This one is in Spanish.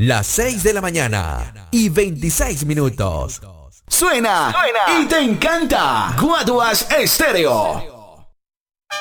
las 6 de la mañana y 26 minutos. Suena y te encanta. Guaduas Estéreo.